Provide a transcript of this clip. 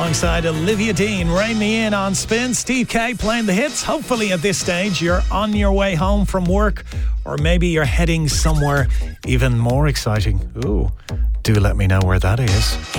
alongside Olivia Dean. Rein Me In on Spin. Steve K playing the hits. Hopefully at this stage you're on your way home from work, or maybe you're heading somewhere even more exciting. Ooh, do let me know where that is.